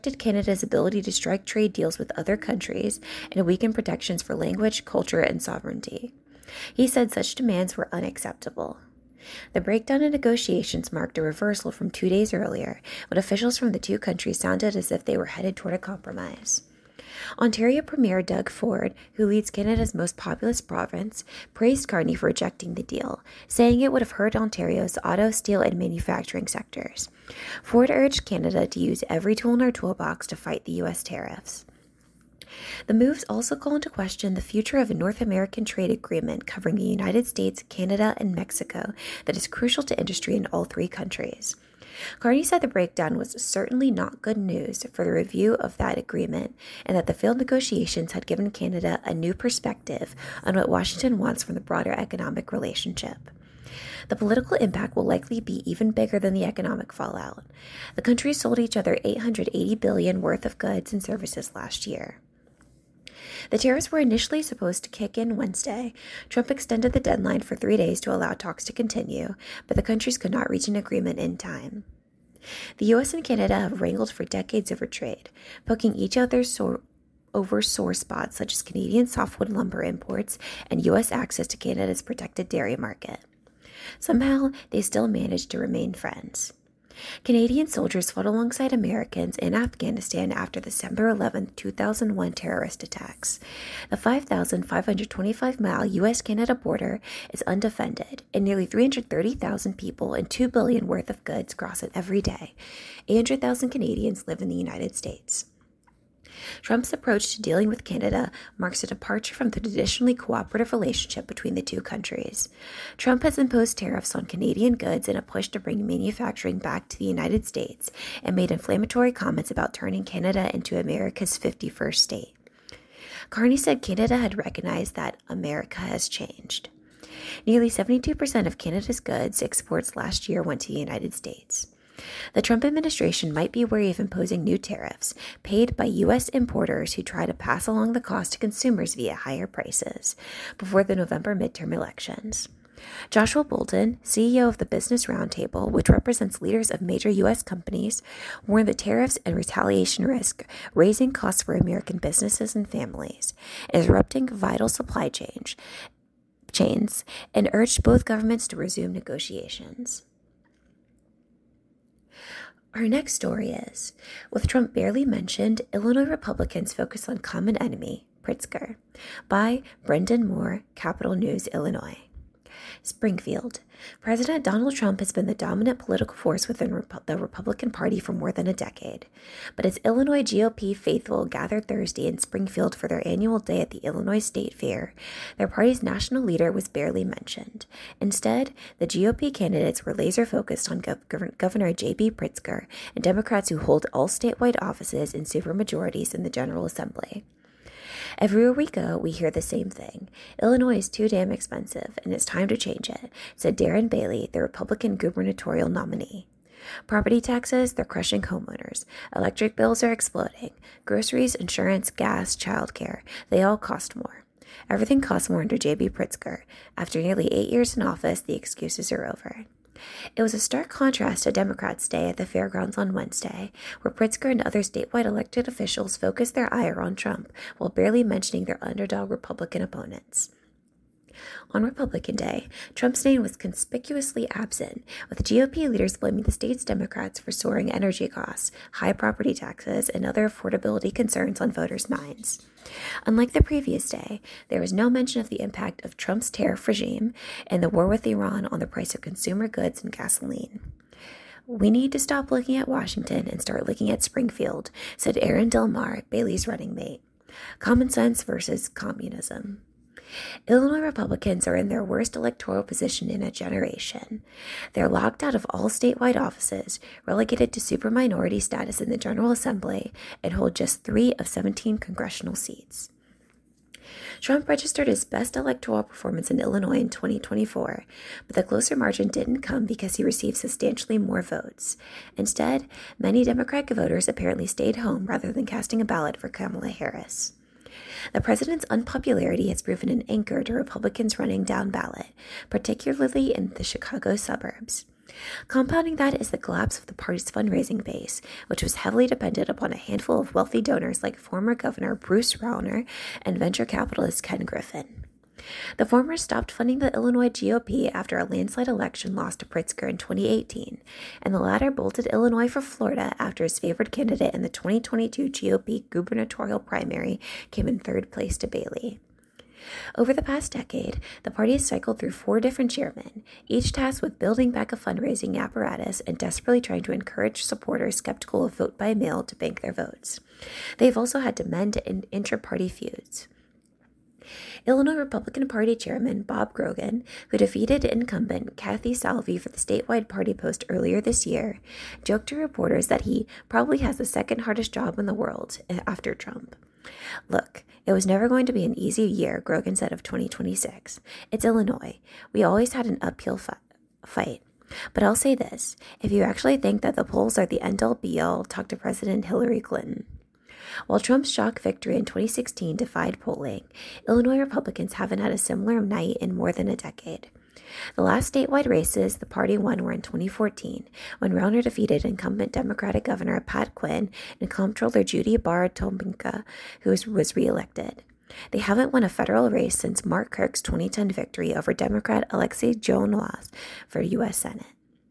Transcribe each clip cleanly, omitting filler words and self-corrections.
Canada's ability to strike trade deals with other countries and weaken protections for language, culture, and sovereignty. He said such demands were unacceptable. The breakdown in negotiations marked a reversal from 2 days earlier, when officials from the two countries sounded as if they were headed toward a compromise. Ontario Premier Doug Ford, who leads Canada's most populous province, praised Carney for rejecting the deal, saying it would have hurt Ontario's auto, steel, and manufacturing sectors. Ford urged Canada to use every tool in our toolbox to fight the U.S. tariffs. The moves also call into question the future of a North American trade agreement covering the United States, Canada, and Mexico that is crucial to industry in all three countries. Carney said the breakdown was certainly not good news for the review of that agreement, and that the failed negotiations had given Canada a new perspective on what Washington wants from the broader economic relationship. The political impact will likely be even bigger than the economic fallout. The countries sold each other $880 billion worth of goods and services last year. The tariffs were initially supposed to kick in Wednesday. Trump extended the deadline for 3 days to allow talks to continue, but the countries could not reach an agreement in time. The U.S. and Canada have wrangled for decades over trade, poking each other over sore spots such as Canadian softwood lumber imports and U.S. access to Canada's protected dairy market. Somehow, they still managed to remain friends. Canadian soldiers fought alongside Americans in Afghanistan after the December 11, 2001 terrorist attacks. The 5,525-mile U.S.-Canada border is undefended, and nearly 330,000 people and $2 billion worth of goods cross it every day. 800,000 Canadians live in the United States. Trump's approach to dealing with Canada marks a departure from the traditionally cooperative relationship between the two countries. Trump has imposed tariffs on Canadian goods in a push to bring manufacturing back to the United States and made inflammatory comments about turning Canada into America's 51st state. Carney said Canada had recognized that America has changed. Nearly 72% of Canada's goods exports last year went to the United States. The Trump administration might be wary of imposing new tariffs paid by U.S. importers who try to pass along the cost to consumers via higher prices before the November midterm elections. Joshua Bolten, CEO of the Business Roundtable, which represents leaders of major U.S. companies, warned that tariffs and retaliation risk raising costs for American businesses and families, disrupting vital supply chains, and urged both governments to resume negotiations. Our next story is, with Trump barely mentioned, Illinois Republicans focus on common enemy, Pritzker, by Brendan Moore, Capital News, Illinois. Springfield. President Donald Trump has been the dominant political force within the Republican Party for more than a decade. But as Illinois GOP faithful gathered Thursday in Springfield for their annual day at the Illinois State Fair, their party's national leader was barely mentioned. Instead, the GOP candidates were laser-focused on Governor J.B. Pritzker and Democrats who hold all statewide offices in supermajorities in the General Assembly. Everywhere we go, we hear the same thing. Illinois is too damn expensive, and it's time to change it, said Darren Bailey, the Republican gubernatorial nominee. Property taxes, they're crushing homeowners. Electric bills are exploding. Groceries, insurance, gas, childcare, they all cost more. Everything costs more under J.B. Pritzker. After nearly 8 years in office, the excuses are over. It was a stark contrast to Democrats' Day at the fairgrounds on Wednesday, where Pritzker and other statewide elected officials focused their ire on Trump while barely mentioning their underdog Republican opponents. On Republican Day, Trump's name was conspicuously absent, with GOP leaders blaming the state's Democrats for soaring energy costs, high property taxes, and other affordability concerns on voters' minds. Unlike the previous day, there was no mention of the impact of Trump's tariff regime and the war with Iran on the price of consumer goods and gasoline. We need to stop looking at Washington and start looking at Springfield, said Aaron Del Mar, Bailey's running mate. Common sense versus communism. Illinois Republicans are in their worst electoral position in a generation. They're locked out of all statewide offices, relegated to superminority status in the General Assembly, and hold just 3 of 17 congressional seats. Trump registered his best electoral performance in Illinois in 2024, but the closer margin didn't come because he received substantially more votes. Instead, many Democratic voters apparently stayed home rather than casting a ballot for Kamala Harris. The president's unpopularity has proven an anchor to Republicans running down ballot, particularly in the Chicago suburbs. Compounding that is the collapse of the party's fundraising base, which was heavily dependent upon a handful of wealthy donors like former Governor Bruce Rauner and venture capitalist Ken Griffin. The former stopped funding the Illinois GOP after a landslide election loss to Pritzker in 2018, and the latter bolted Illinois for Florida after his favored candidate in the 2022 GOP gubernatorial primary came in third place to Bailey. Over the past decade, the party has cycled through 4 different chairmen, each tasked with building back a fundraising apparatus and desperately trying to encourage supporters skeptical of vote by mail to bank their votes. They've also had to mend inter-party feuds. Illinois Republican Party Chairman Bob Grogan, who defeated incumbent Kathy Salvi for the statewide party post earlier this year, joked to reporters that he probably has the second hardest job in the world after Trump. Look, it was never going to be an easy year, Grogan said of 2026. It's Illinois. We always had an uphill fight. But I'll say this, if you actually think that the polls are the end-all be-all, talk to President Hillary Clinton. While Trump's shock victory in 2016 defied polling, Illinois Republicans haven't had a similar night in more than a decade. The last statewide races the party won were in 2014, when Rauner defeated incumbent Democratic Governor Pat Quinn and Comptroller Judy Bar-Tombinka, who was reelected. They haven't won a federal race since Mark Kirk's 2010 victory over Democrat Alexei Jones for U.S. Senate.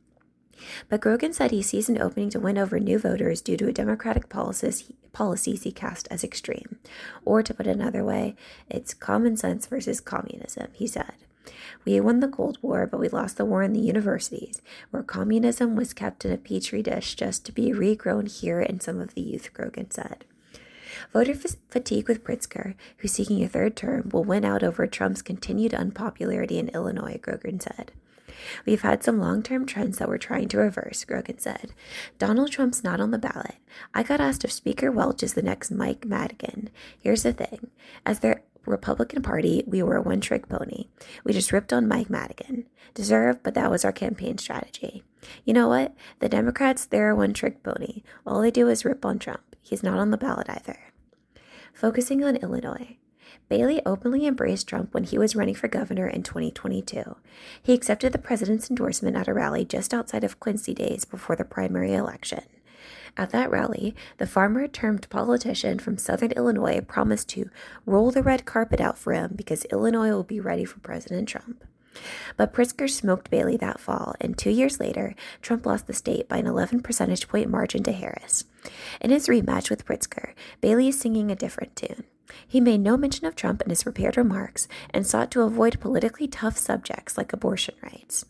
But Grogan said he sees an opening to win over new voters due to Democratic policies he cast as extreme. Or to put it another way, it's common sense versus communism, he said. We won the Cold War, but we lost the war in the universities, where communism was kept in a petri dish just to be regrown here in some of the youth, Grogan said. Voter fatigue with Pritzker, who's seeking a third term, will win out over Trump's continued unpopularity in Illinois, Grogan said. We've had some long-term trends that we're trying to reverse, Grogan said. Donald Trump's not on the ballot. I got asked if Speaker Welch is the next Mike Madigan. Here's the thing. As the Republican Party, we were a one-trick pony. We just ripped on Mike Madigan. Deserved, but that was our campaign strategy. You know what? The Democrats, they're a one-trick pony. All they do is rip on Trump. He's not on the ballot either. Focusing on Illinois. Bailey openly embraced Trump when he was running for governor in 2022. He accepted the president's endorsement at a rally just outside of Quincy days before the primary election. At that rally, the farmer-turned politician from southern Illinois promised to roll the red carpet out for him because Illinois will be ready for President Trump. But Pritzker smoked Bailey that fall, and 2 years later, Trump lost the state by an 11 percentage point margin to Harris. In his rematch with Pritzker, Bailey is singing a different tune. He made no mention of Trump in his prepared remarks and sought to avoid politically tough subjects like abortion rights.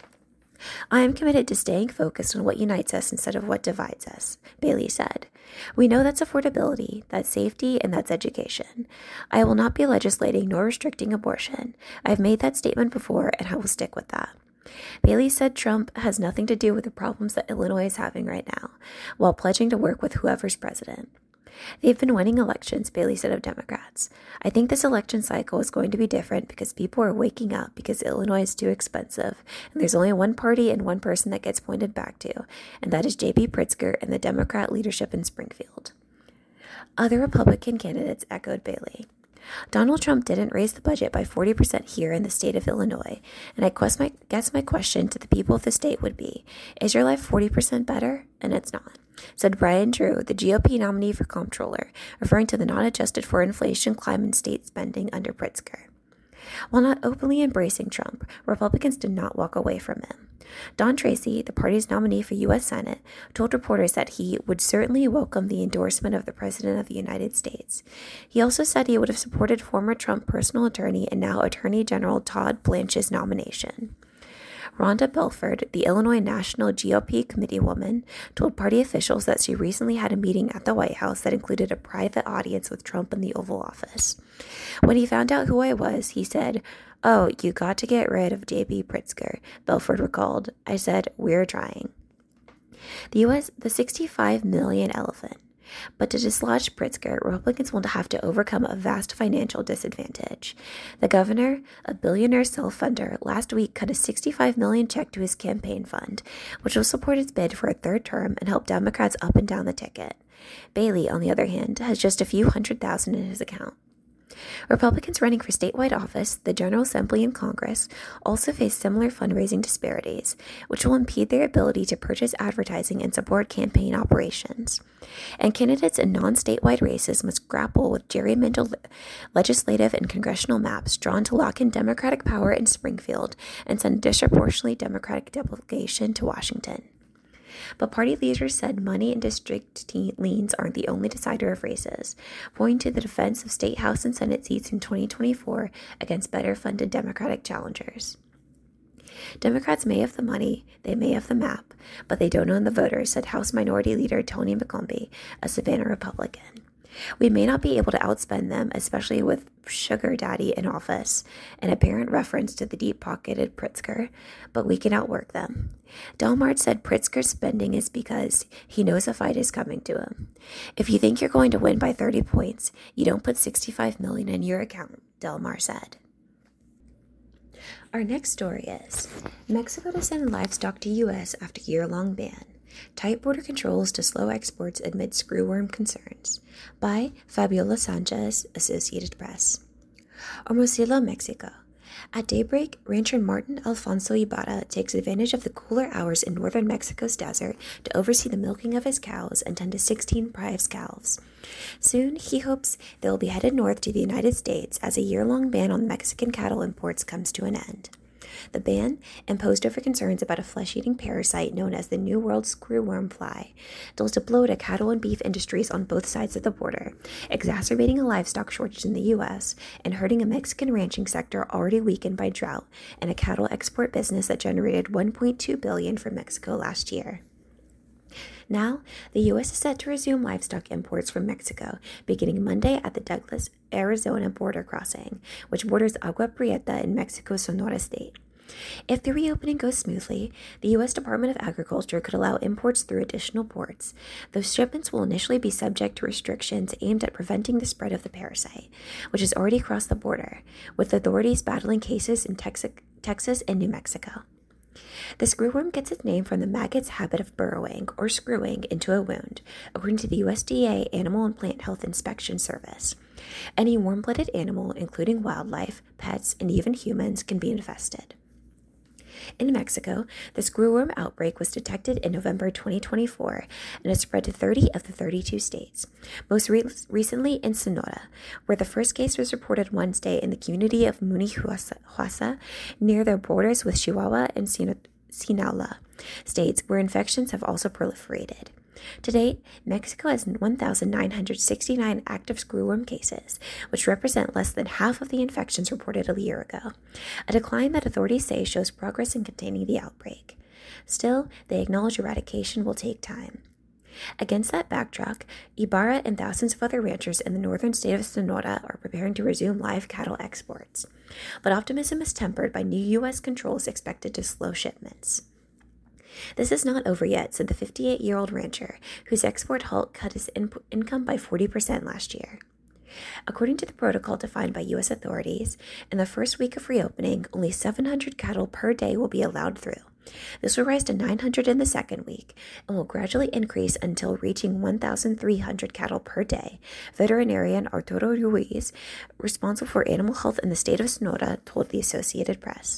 I am committed to staying focused on what unites us instead of what divides us, Bailey said. We know that's affordability, that's safety, and that's education. I will not be legislating nor restricting abortion. I've made that statement before, and I will stick with that. Bailey said Trump has nothing to do with the problems that Illinois is having right now, while pledging to work with whoever's president. They've been winning elections, Bailey said of Democrats. I think this election cycle is going to be different because people are waking up because Illinois is too expensive, and there's only one party and one person that gets pointed back to, and that is J.B. Pritzker and the Democrat leadership in Springfield. Other Republican candidates echoed Bailey. Donald Trump didn't raise the budget by 40% here in the state of Illinois, and I guess my question to the people of the state would be, is your life 40% better? And it's not, said Brian Drew, the GOP nominee for comptroller, referring to the not adjusted for inflation climb in state spending under Pritzker. While not openly embracing Trump, Republicans did not walk away from him. Don Tracy, the party's nominee for U.S. Senate, told reporters that he would certainly welcome the endorsement of the President of the United States. He also said he would have supported former Trump personal attorney and now Attorney General Todd Blanche's nomination. Rhonda Belford, the Illinois National GOP committeewoman, told party officials that she recently had a meeting at the White House that included a private audience with Trump in the Oval Office. When he found out who I was, he said, "Oh, you got to get rid of J.B. Pritzker," Belford recalled. I said, "We're trying." The 65 million elephant. But to dislodge Pritzker, Republicans will have to overcome a vast financial disadvantage. The governor, a billionaire self-funder, last week cut a $65 million check to his campaign fund, which will support his bid for a third term and help Democrats up and down the ticket. Bailey, on the other hand, has just a few $100,000 in his account. Republicans running for statewide office, the General Assembly, and Congress also face similar fundraising disparities, which will impede their ability to purchase advertising and support campaign operations. And candidates in non-statewide races must grapple with gerrymandered legislative and congressional maps drawn to lock in Democratic power in Springfield and send a disproportionately Democratic delegation to Washington. But party leaders said money and district leans aren't the only decider of races, pointing to the defense of state House and Senate seats in 2024 against better-funded Democratic challengers. Democrats may have the money, they may have the map, but they don't own the voters, said House Minority Leader Tony McCombie, a Savannah Republican. We may not be able to outspend them, especially with Sugar Daddy in office, an apparent reference to the deep-pocketed Pritzker, but we can outwork them. Delmart said Pritzker's spending is because he knows a fight is coming to him. If you think you're going to win by 30 points, you don't put $65 million in your account, Delmar said. Our next story is Mexico to send livestock to U.S. after year-long ban. Tight border controls to slow exports amid screwworm concerns. By Fabiola Sanchez, Associated Press. Hermosillo, Mexico. At daybreak, rancher Martin Alfonso Ibarra takes advantage of the cooler hours in northern Mexico's desert to oversee the milking of his cows and tend to 16 prize calves. Soon, he hopes they will be headed north to the United States as a year-long ban on Mexican cattle imports comes to an end. The ban, imposed over concerns about a flesh-eating parasite known as the New World screwworm fly, dealt a blow to cattle and beef industries on both sides of the border, exacerbating a livestock shortage in the U.S. and hurting a Mexican ranching sector already weakened by drought and a cattle export business that generated $1.2 billion from Mexico last year. Now, the U.S. is set to resume livestock imports from Mexico, beginning Monday at the Douglas, Arizona border crossing, which borders Agua Prieta in Mexico's Sonora state. If the reopening goes smoothly, the U.S. Department of Agriculture could allow imports through additional ports. Those shipments will initially be subject to restrictions aimed at preventing the spread of the parasite, which has already crossed the border, with authorities battling cases in Texas and New Mexico. The screwworm gets its name from the maggot's habit of burrowing or screwing into a wound, according to the USDA Animal and Plant Health Inspection Service. Any warm-blooded animal, including wildlife, pets, and even humans, can be infested. In Mexico, the screwworm outbreak was detected in November 2024 and has spread to 30 of the 32 states, most recently in Sonora, where the first case was reported Wednesday in the community of Munihuasa near their borders with Chihuahua and Sinaloa states, where infections have also proliferated. To date, Mexico has 1,969 active screwworm cases, which represent less than half of the infections reported a year ago, a decline that authorities say shows progress in containing the outbreak. Still, they acknowledge eradication will take time. Against that backdrop, Ibarra and thousands of other ranchers in the northern state of Sonora are preparing to resume live cattle exports. But optimism is tempered by new U.S. controls expected to slow shipments. This is not over yet, said the 58-year-old rancher, whose export halt cut his income by 40% last year. According to the protocol defined by U.S. authorities, in the first week of reopening, only 700 cattle per day will be allowed through. This will rise to 900 in the second week and will gradually increase until reaching 1,300 cattle per day, veterinarian Arturo Ruiz, responsible for animal health in the state of Sonora, told the Associated Press.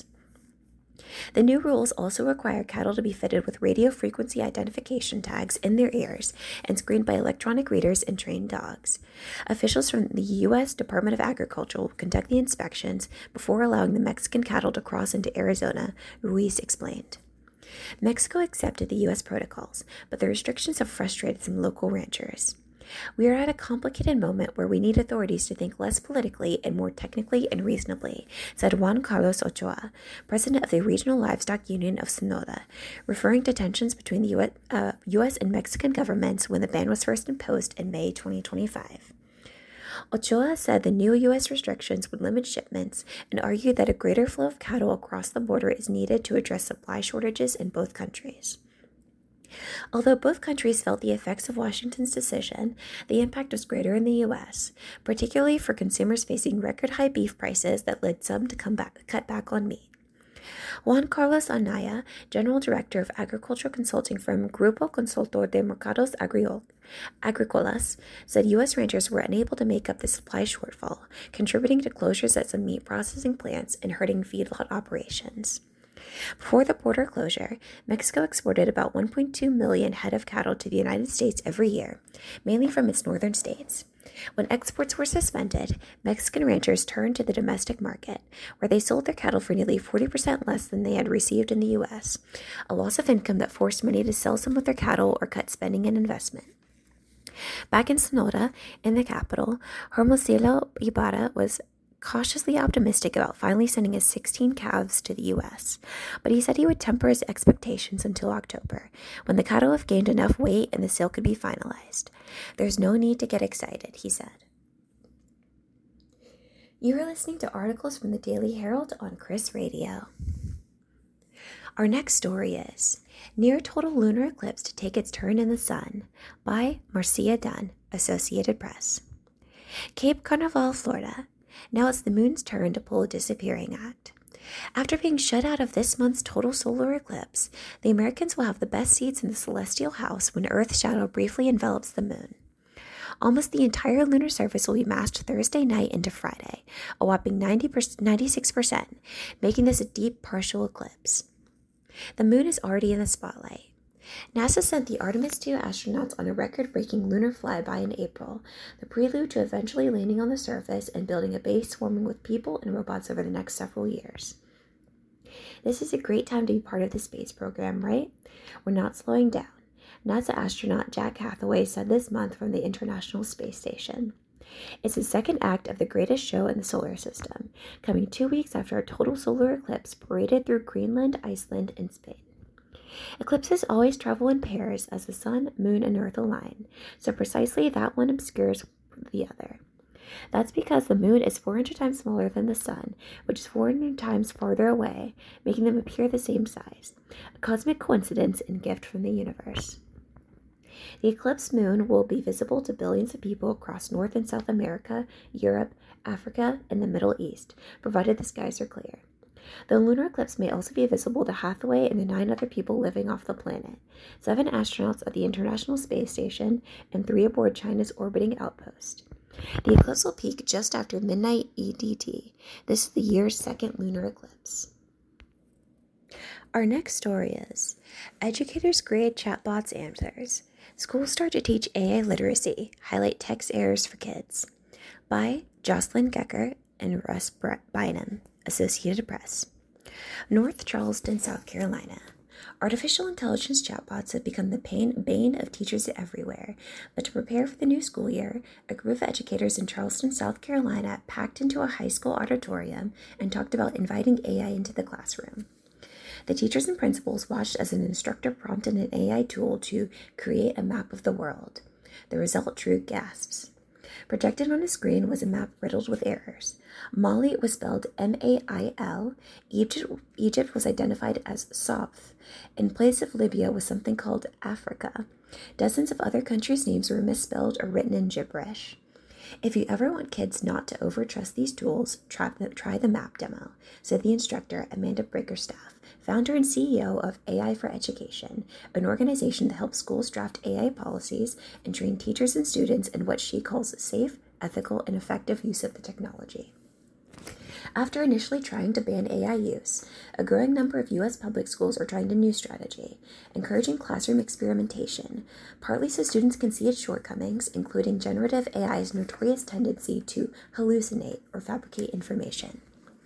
The new rules also require cattle to be fitted with radio frequency identification tags in their ears and screened by electronic readers and trained dogs. Officials from the U.S. Department of Agriculture will conduct the inspections before allowing the Mexican cattle to cross into Arizona, Ruiz explained. Mexico accepted the U.S. protocols, but the restrictions have frustrated some local ranchers. We are at a complicated moment where we need authorities to think less politically and more technically and reasonably, said Juan Carlos Ochoa, president of the Regional Livestock Union of Sonora, referring to tensions between the U.S. and Mexican governments when the ban was first imposed in May 2025. Ochoa said the new U.S. restrictions would limit shipments and argued that a greater flow of cattle across the border is needed to address supply shortages in both countries. Although both countries felt the effects of Washington's decision, the impact was greater in the U.S., particularly for consumers facing record-high beef prices that led some to cut back on meat. Juan Carlos Anaya, General Director of agricultural consulting firm Grupo Consultor de Mercados Agrícolas, said U.S. ranchers were unable to make up the supply shortfall, contributing to closures at some meat processing plants and hurting feedlot operations. Before the border closure, Mexico exported about 1.2 million head of cattle to the United States every year, mainly from its northern states. When exports were suspended, Mexican ranchers turned to the domestic market, where they sold their cattle for nearly 40% less than they had received in the U.S., a loss of income that forced many to sell some of their cattle or cut spending and investment. Back in Sonora, in the capital, Hermosillo Ibarra was cautiously optimistic about finally sending his 16 calves to the U.S., but he said he would temper his expectations until October, when the cattle have gained enough weight and the sale could be finalized. There's no need to get excited, he said. You are listening to articles from the Daily Herald on Chris Radio. Our next story is Near Total Lunar Eclipse to Take Its Turn in the Sun by Marcia Dunn, Associated Press. Cape Canaveral, Florida. Now it's the moon's turn to pull a disappearing act. After being shut out of this month's total solar eclipse, the Americans will have the best seats in the celestial house when Earth's shadow briefly envelops the moon. Almost the entire lunar surface will be masked Thursday night into Friday, a whopping 96%, making this a deep partial eclipse. The moon is already in the spotlight. NASA sent the Artemis II astronauts on a record-breaking lunar flyby in April, the prelude to eventually landing on the surface and building a base swarming with people and robots over the next several years. This is a great time to be part of the space program, right? We're not slowing down. NASA astronaut Jack Hathaway said this month from the International Space Station. It's the second act of the greatest show in the solar system, coming 2 weeks after a total solar eclipse paraded through Greenland, Iceland, and Spain. Eclipses always travel in pairs as the sun, moon, and earth align, so precisely that one obscures the other. That's because the moon is 400 times smaller than the sun, which is 400 times farther away, making them appear the same size, a cosmic coincidence and gift from the universe. The eclipsed moon will be visible to billions of people across North and South America, Europe, Africa, and the Middle East, provided the skies are clear. The lunar eclipse may also be visible to Hathaway and the 9 other people living off the planet, 7 astronauts at the International Space Station, and 3 aboard China's orbiting outpost. The eclipse will peak just after midnight EDT. This is the year's second lunar eclipse. Our next story is Educators Grade Chatbots Answers. Schools start to teach AI literacy, highlight text errors for kids, by Jocelyn Gecker and Russ Bynum, Associated Press. North Charleston, South Carolina. Artificial intelligence chatbots have become the bane of teachers everywhere, but to prepare for the new school year, a group of educators in Charleston, South Carolina packed into a high school auditorium and talked about inviting AI into the classroom. The teachers and principals watched as an instructor prompted an AI tool to create a map of the world. The result drew gasps. Projected on a screen was a map riddled with errors. Mali was spelled M-A-I-L. Egypt was identified as Soph. In place of Libya was something called Africa. Dozens of other countries' names were misspelled or written in gibberish. If you ever want kids not to overtrust these tools, try the map demo, said the instructor, Amanda Brickerstaff, founder and CEO of AI for Education, an organization that helps schools draft AI policies and train teachers and students in what she calls safe, ethical, and effective use of the technology. After initially trying to ban AI use, a growing number of U.S. public schools are trying a new strategy, encouraging classroom experimentation, partly so students can see its shortcomings, including generative AI's notorious tendency to hallucinate or fabricate information.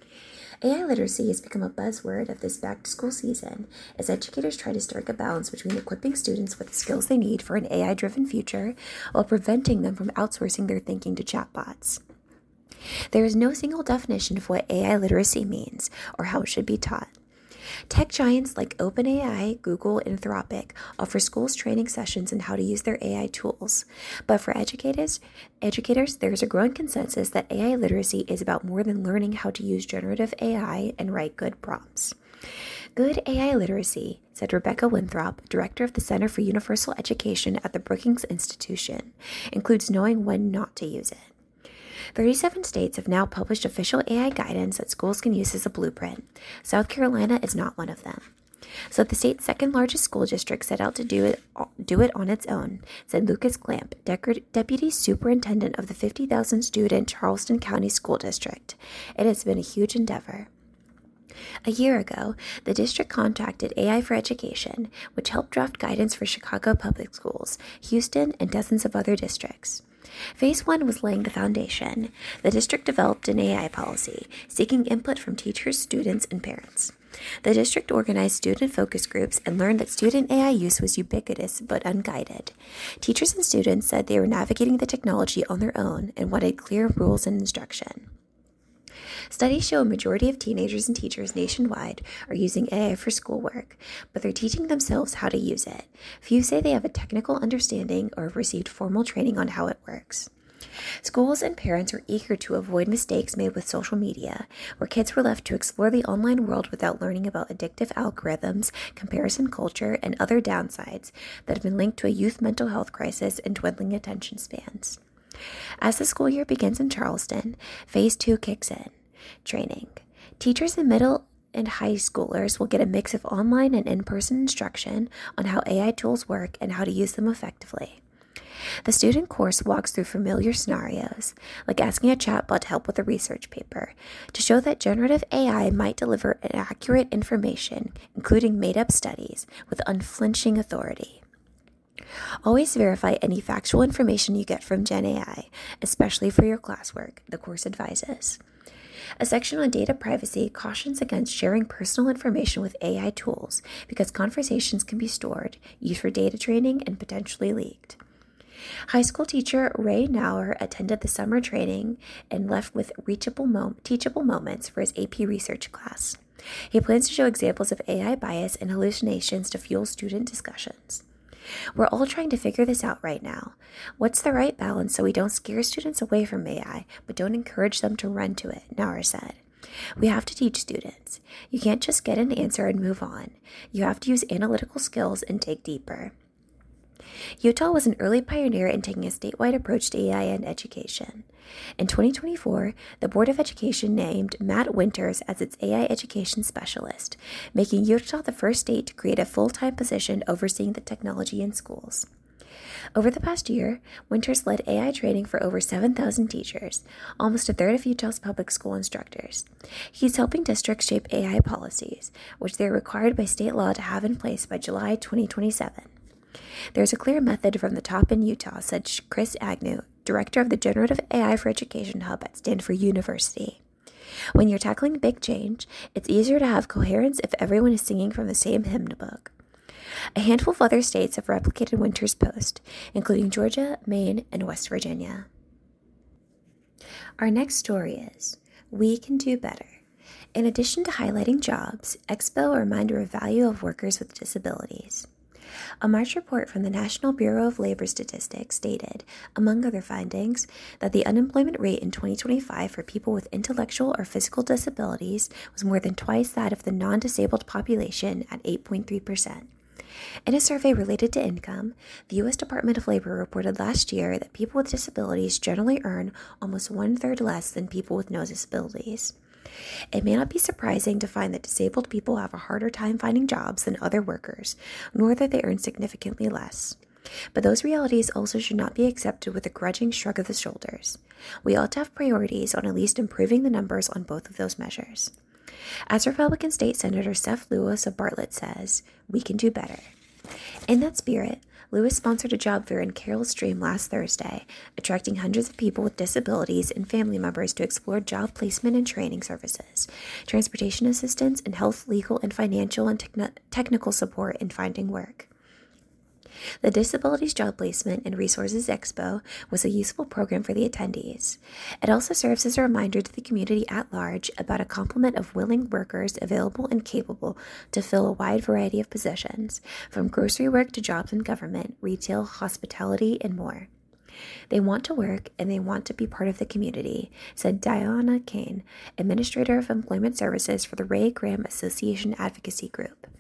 AI literacy has become a buzzword of this back-to-school season as educators try to strike a balance between equipping students with the skills they need for an AI-driven future while preventing them from outsourcing their thinking to chatbots. There is no single definition of what AI literacy means or how it should be taught. Tech giants like OpenAI, Google, and Anthropic offer schools training sessions on how to use their AI tools. But for educators, there is a growing consensus that AI literacy is about more than learning how to use generative AI and write good prompts. Good AI literacy, said Rebecca Winthrop, director of the Center for Universal Education at the Brookings Institution, includes knowing when not to use it. 37 states have now published official AI guidance that schools can use as a blueprint. South Carolina is not one of them. So the state's second largest school district set out to do it on its own, said Lucas Clamp, deputy superintendent of the 50,000 student Charleston County School District. It has been a huge endeavor. A year ago, the district contacted AI for Education, which helped draft guidance for Chicago Public Schools, Houston, and dozens of other districts. Phase 1 was laying the foundation. The district developed an AI policy, seeking input from teachers, students, and parents. The district organized student focus groups and learned that student AI use was ubiquitous but unguided. Teachers and students said they were navigating the technology on their own and wanted clear rules and instruction. Studies show a majority of teenagers and teachers nationwide are using AI for schoolwork, but they're teaching themselves how to use it. Few say they have a technical understanding or have received formal training on how it works. Schools and parents are eager to avoid mistakes made with social media, where kids were left to explore the online world without learning about addictive algorithms, comparison culture, and other downsides that have been linked to a youth mental health crisis and dwindling attention spans. As the school year begins in Charleston, Phase 2 kicks in. Training. Teachers and middle and high schoolers will get a mix of online and in-person instruction on how AI tools work and how to use them effectively. The student course walks through familiar scenarios, like asking a chatbot to help with a research paper, to show that generative AI might deliver accurate information, including made-up studies, with unflinching authority. Always verify any factual information you get from Gen AI, especially for your classwork, the course advises. A section on data privacy cautions against sharing personal information with AI tools because conversations can be stored, used for data training, and potentially leaked. High school teacher Ray Nauer attended the summer training and left with teachable moments for his AP research class. He plans to show examples of AI bias and hallucinations to fuel student discussions. We're all trying to figure this out right now. What's the right balance so we don't scare students away from AI, but don't encourage them to run to it, Nauer said. We have to teach students. You can't just get an answer and move on. You have to use analytical skills and dig deeper. Utah was an early pioneer in taking a statewide approach to AI and education. In 2024, the Board of Education named Matt Winters as its AI education specialist, making Utah the first state to create a full-time position overseeing the technology in schools. Over the past year, Winters led AI training for over 7,000 teachers, almost a third of Utah's public school instructors. He's helping districts shape AI policies, which they are required by state law to have in place by July 2027. There's a clear method from the top in Utah, said Chris Agnew, director of the Generative AI for Education Hub at Stanford University. When you're tackling big change, it's easier to have coherence if everyone is singing from the same hymn book. A handful of other states have replicated Winters' post, including Georgia, Maine, and West Virginia. Our next story is We Can Do Better. In addition to highlighting jobs, Expo a reminder of value of workers with disabilities. A March report from the National Bureau of Labor Statistics stated, among other findings, that the unemployment rate in 2025 for people with intellectual or physical disabilities was more than twice that of the non-disabled population at 8.3%. In a survey related to income, the U.S. Department of Labor reported last year that people with disabilities generally earn almost one-third less than people with no disabilities. It may not be surprising to find that disabled people have a harder time finding jobs than other workers, nor that they earn significantly less. But those realities also should not be accepted with a grudging shrug of the shoulders. We ought to have priorities on at least improving the numbers on both of those measures. As Republican State Senator Seth Lewis of Bartlett says, we can do better. In that spirit, Lewis sponsored a job fair in Carroll Stream last Thursday, attracting hundreds of people with disabilities and family members to explore job placement and training services, transportation assistance, and health, legal, and financial and technical support in finding work. The Disabilities Job Placement and Resources Expo was a useful program for the attendees. It also serves as a reminder to the community at large about a complement of willing workers available and capable to fill a wide variety of positions, from grocery work to jobs in government, retail, hospitality, and more. They want to work and they want to be part of the community, said Diana Kane, Administrator of Employment Services for the Ray Graham Association Advocacy Group.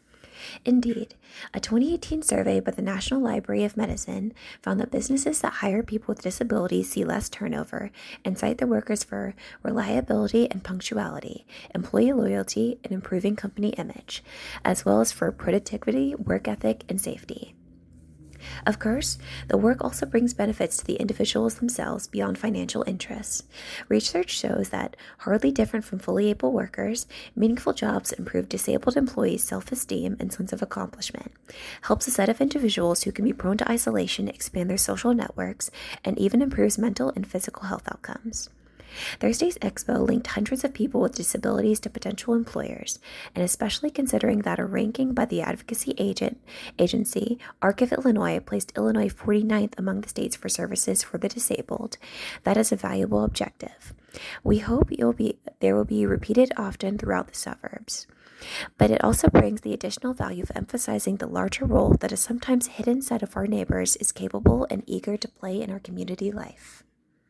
Indeed, a 2018 survey by the National Library of Medicine found that businesses that hire people with disabilities see less turnover and cite their workers for reliability and punctuality, employee loyalty, and improving company image, as well as for productivity, work ethic, and safety. Of course, the work also brings benefits to the individuals themselves beyond financial interests. Research shows that, hardly different from fully able workers, meaningful jobs improve disabled employees' self-esteem and sense of accomplishment, helps a set of individuals who can be prone to isolation expand their social networks, and even improves mental and physical health outcomes. Thursday's expo linked hundreds of people with disabilities to potential employers, and especially considering that a ranking by the advocacy agency, ARC of Illinois, placed Illinois 49th among the states for services for the disabled, that is a valuable objective. We hope there will be repeated often throughout the suburbs. But it also brings the additional value of emphasizing the larger role that a sometimes hidden set of our neighbors is capable and eager to play in our community life.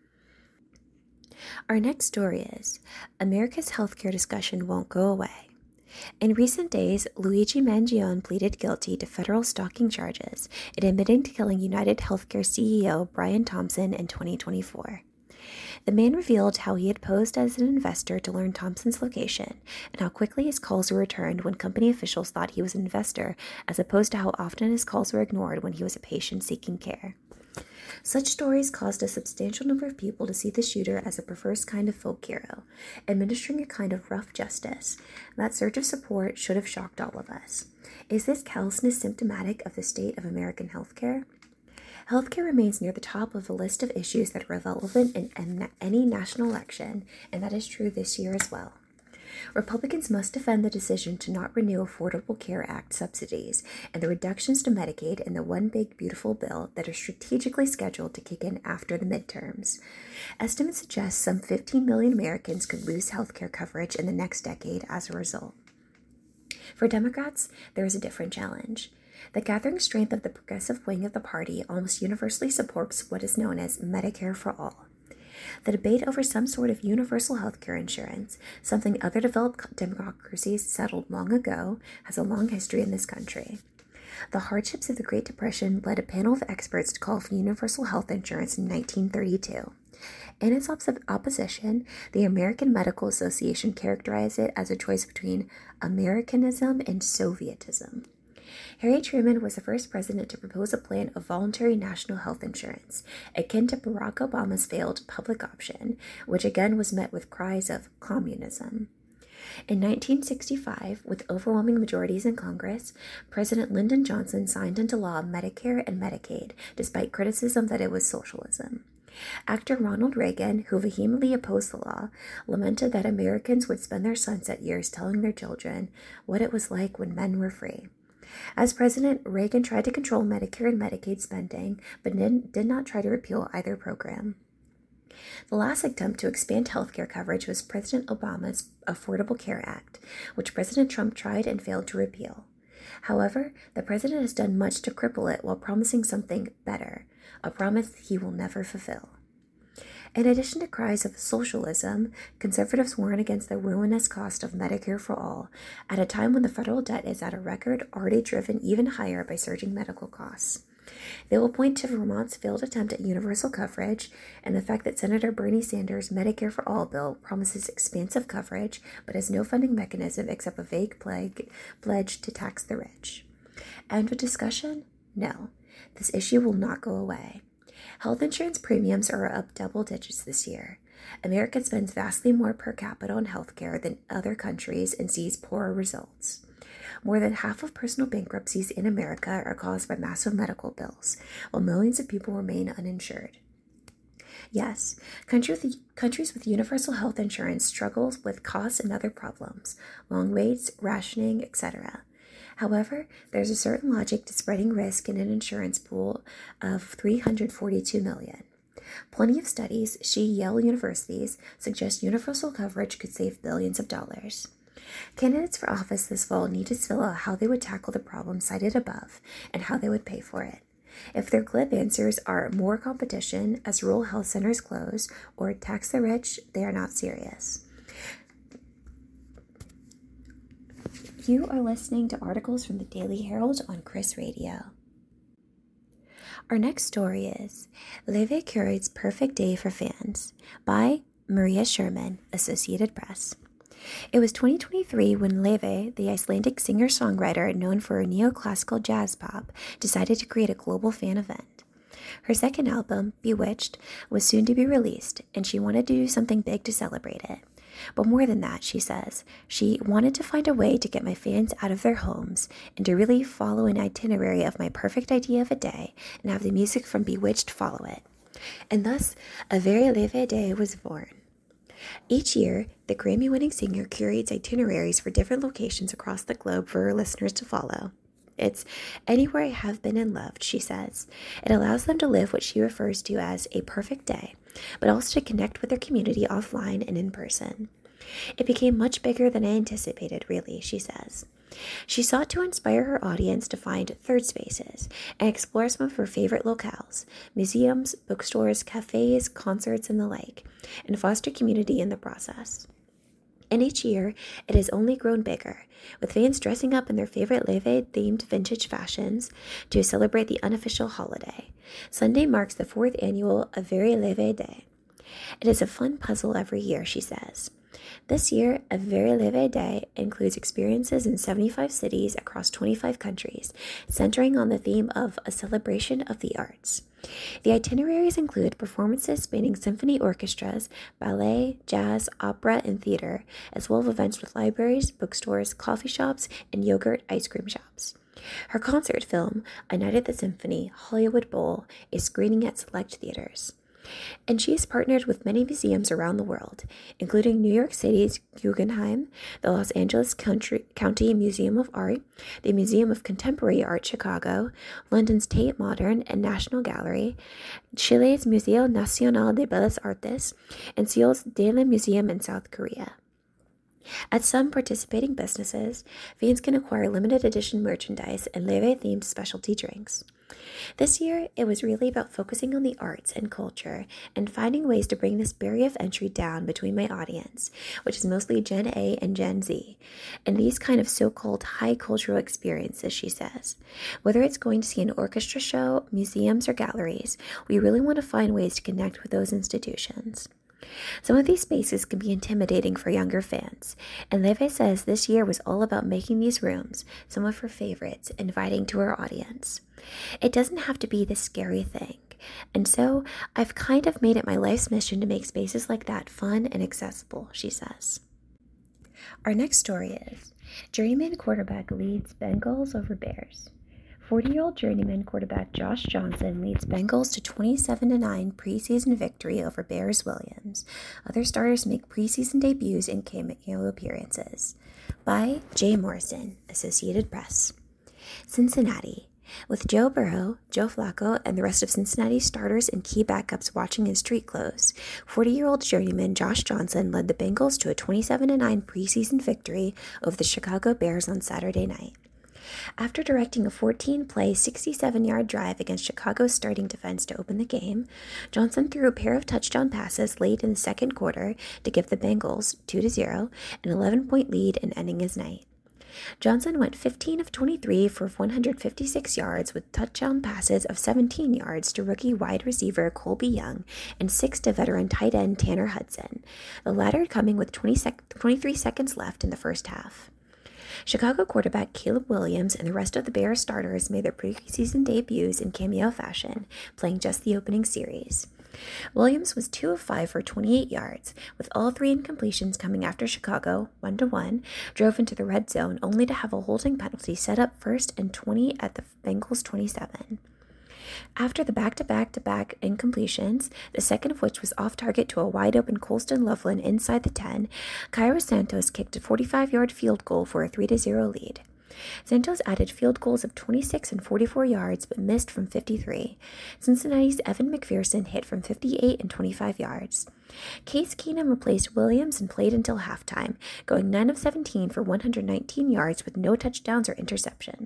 Our next story is America's healthcare discussion won't go away. In recent days, Luigi Mangione pleaded guilty to federal stalking charges and admitting to killing United Healthcare CEO Brian Thompson in 2024. The man revealed how he had posed as an investor to learn Thompson's location and how quickly his calls were returned when company officials thought he was an investor, as opposed to how often his calls were ignored when he was a patient seeking care. Such stories caused a substantial number of people to see the shooter as a perverse kind of folk hero, administering a kind of rough justice. That surge of support should have shocked all of us. Is this callousness symptomatic of the state of American healthcare? Healthcare remains near the top of a list of issues that are relevant in any national election, and that is true this year as well. Republicans must defend the decision to not renew Affordable Care Act subsidies and the reductions to Medicaid in the One Big Beautiful Bill that are strategically scheduled to kick in after the midterms. Estimates suggest some 15 million Americans could lose health care coverage in the next decade as a result. For Democrats, there is a different challenge. The gathering strength of the progressive wing of the party almost universally supports what is known as Medicare for All. The debate over some sort of universal health care insurance, something other developed democracies settled long ago, has a long history in this country. The hardships of the Great Depression led a panel of experts to call for universal health insurance in 1932. In its opposition, the American Medical Association characterized it as a choice between Americanism and Sovietism. Harry Truman was the first president to propose a plan of voluntary national health insurance, akin to Barack Obama's failed public option, which again was met with cries of communism. In 1965, with overwhelming majorities in Congress, President Lyndon Johnson signed into law Medicare and Medicaid, despite criticism that it was socialism. Actor Ronald Reagan, who vehemently opposed the law, lamented that Americans would spend their sunset years telling their children what it was like when men were free. As president, Reagan tried to control Medicare and Medicaid spending, but did not try to repeal either program. The last attempt to expand health care coverage was President Obama's Affordable Care Act, which President Trump tried and failed to repeal. However, the president has done much to cripple it while promising something better, a promise he will never fulfill. In addition to cries of socialism, conservatives warn against the ruinous cost of Medicare for All, at a time when the federal debt is at a record already driven even higher by surging medical costs. They will point to Vermont's failed attempt at universal coverage and the fact that Senator Bernie Sanders' Medicare for All bill promises expansive coverage but has no funding mechanism except a vague pledge to tax the rich. End of discussion? No. This issue will not go away. Health insurance premiums are up double digits this year. America spends vastly more per capita on healthcare than other countries and sees poorer results. More than half of personal bankruptcies in America are caused by massive medical bills, while millions of people remain uninsured. Yes, countries with universal health insurance struggle with costs and other problems, long waits, rationing, etc. However, there's a certain logic to spreading risk in an insurance pool of 342 million. Plenty of studies, Yale universities, suggest universal coverage could save billions of dollars. Candidates for office this fall need to spell out how they would tackle the problem cited above and how they would pay for it. If their glib answers are more competition as rural health centers close or tax the rich, they are not serious. You are listening to articles from the Daily Herald on Chris Radio. Our next story is Leve Curate's Perfect Day for Fans by Maria Sherman, Associated Press. It was 2023 when Leve, the Icelandic singer-songwriter known for her neoclassical jazz pop, decided to create a global fan event. Her second album, Bewitched, was soon to be released, and she wanted to do something big to celebrate it. But more than that, she says, she wanted to find a way to get my fans out of their homes and to really follow an itinerary of my perfect idea of a day and have the music from Bewitched follow it. And thus, A Very Leve Day was born. Each year, the Grammy-winning singer curates itineraries for different locations across the globe for her listeners to follow. It's anywhere I have been and loved, she says. It allows them to live what she refers to as a perfect day, but also to connect with their community offline and in person. It became much bigger than I anticipated, really, she says. She sought to inspire her audience to find third spaces and explore some of her favorite locales, museums, bookstores, cafes, concerts, and the like, and foster community in the process. And each year, it has only grown bigger, with fans dressing up in their favorite Leve-themed vintage fashions to celebrate the unofficial holiday. Sunday marks the 4th annual A Very Leve Day. It is a fun puzzle every year, she says. This year, A Very Leve Day includes experiences in 75 cities across 25 countries, centering on the theme of a celebration of the arts. The itineraries include performances spanning symphony orchestras, ballet, jazz, opera, and theater, as well as events with libraries, bookstores, coffee shops, and yogurt ice cream shops. Her concert film, A Night at the Symphony, Hollywood Bowl, is screening at select theaters. And she has partnered with many museums around the world, including New York City's Guggenheim, the Los Angeles County Museum of Art, the Museum of Contemporary Art Chicago, London's Tate Modern and National Gallery, Chile's Museo Nacional de Bellas Artes, and Seoul's Daelim Museum in South Korea. At some participating businesses, fans can acquire limited edition merchandise and Leve-themed specialty drinks. This year, it was really about focusing on the arts and culture and finding ways to bring this barrier of entry down between my audience, which is mostly Gen A and Gen Z, and these kind of so-called high cultural experiences, she says. Whether it's going to see an orchestra show, museums, or galleries, we really want to find ways to connect with those institutions. Some of these spaces can be intimidating for younger fans, and Leve says this year was all about making these rooms, some of her favorites, inviting to her audience. It doesn't have to be this scary thing, and so I've kind of made it my life's mission to make spaces like that fun and accessible, she says. Our next story is Journeyman quarterback leads Bengals over Bears. 40-year-old journeyman quarterback Josh Johnson leads Bengals to 27-9 preseason victory over Bears Williams. Other starters make preseason debuts and cameo appearances. By Jay Morrison, Associated Press. Cincinnati. With Joe Burrow, Joe Flacco, and the rest of Cincinnati's starters and key backups watching in street clothes, 40-year-old journeyman Josh Johnson led the Bengals to a 27-9 preseason victory over the Chicago Bears on Saturday night. After directing a 14-play, 67-yard drive against Chicago's starting defense to open the game, Johnson threw a pair of touchdown passes late in the second quarter to give the Bengals, 2-0, an 11-point lead and ending his night. Johnson went 15 of 23 for 156 yards with touchdown passes of 17 yards to rookie wide receiver Colby Young and 6 to veteran tight end Tanner Hudson, the latter coming with 23 seconds left in the first half. Chicago quarterback Caleb Williams and the rest of the Bears starters made their preseason debuts in cameo fashion, playing just the opening series. Williams was 2 of 5 for 28 yards, with all 3 incompletions coming after Chicago, 1-1, drove into the red zone only to have a holding penalty set up first and 20 at the Bengals' 27. After the back-to-back incompletions, the second of which was off-target to a wide-open Colston Loveland inside the 10, Cairo Santos kicked a 45-yard field goal for a 3-0 lead. Santos added field goals of 26 and 44 yards but missed from 53. Cincinnati's Evan McPherson hit from 58 and 25 yards. Case Keenum replaced Williams and played until halftime, going 9 of 17 for 119 yards with no touchdowns or interceptions.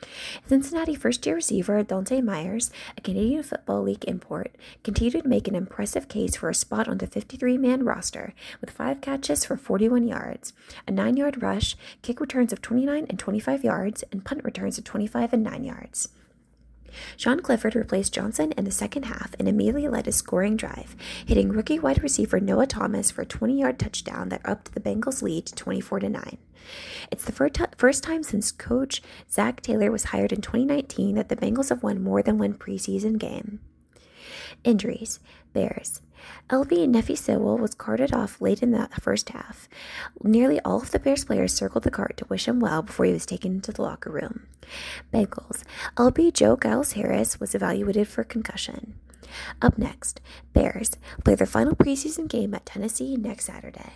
Cincinnati first-year receiver Dante Myers, a Canadian Football League import, continued to make an impressive case for a spot on the 53-man roster with 5 catches for 41 yards, a 9-yard rush, kick returns of 29 and 25 yards, and punt returns of 25 and 9 yards. Sean Clifford replaced Johnson in the second half and immediately led a scoring drive, hitting rookie wide receiver Noah Thomas for a 20-yard touchdown that upped the Bengals' lead to 24-9. It's the first time since coach Zach Taylor was hired in 2019 that the Bengals have won more than one preseason game. Injuries. Bears. LV Nefi Sewell was carted off late in the first half. Nearly all of the Bears players circled the cart to wish him well before he was taken into the locker room. Bengals. LB Joe Giles Harris was evaluated for concussion. Up next, Bears play their final preseason game at Tennessee next Saturday.